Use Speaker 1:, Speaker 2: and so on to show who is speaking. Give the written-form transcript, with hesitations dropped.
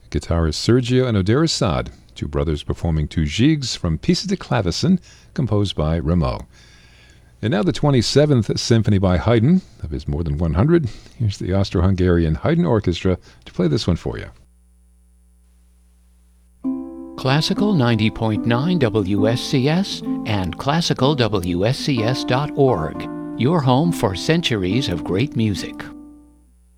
Speaker 1: guitarist Sergio and Odair Assad, two brothers performing two gigs from Pieces de Clavecin, composed by Rameau. And now the 27th Symphony by Haydn. Of his more than 100, here's the Austro-Hungarian Haydn Orchestra to play this one for you.
Speaker 2: Classical 90.9 WSCS and classicalwscs.org. Your home for centuries of great music.